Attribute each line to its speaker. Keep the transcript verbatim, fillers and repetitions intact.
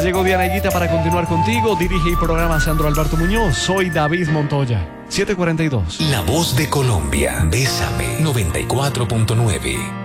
Speaker 1: llegó Dianeguita para continuar contigo. Dirige el programa Sandro Alberto Muñoz. Soy David Montoya. siete cuarenta y dos.
Speaker 2: La voz de Colombia. Bésame. noventa y cuatro punto nueve.